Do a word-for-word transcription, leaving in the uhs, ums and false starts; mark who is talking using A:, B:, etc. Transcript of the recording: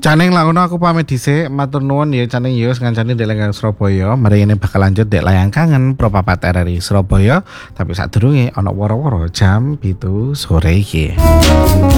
A: Caning lakono aku pamit dhisik, matur nuwun ya Caning ya ngancani Dek Lenggang Surabaya. Mari ini bakal lanjut Dek Layang Kangen Pro Papat R R I Surabaya, tapi sadurunge ana woro-woro jam pitu sore iki.